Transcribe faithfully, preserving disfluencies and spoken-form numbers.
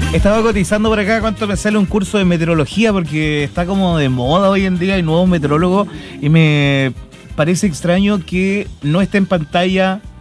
Estaba cotizando por acá cuánto me sale un curso de meteorología, porque está como de moda hoy en día, hay nuevos meteorólogos, y me parece extraño que no esté en pantalla